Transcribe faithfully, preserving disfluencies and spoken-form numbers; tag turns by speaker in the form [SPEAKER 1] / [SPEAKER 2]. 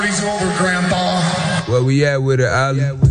[SPEAKER 1] Party's over, Grandpa.
[SPEAKER 2] Where we at with it, Ali?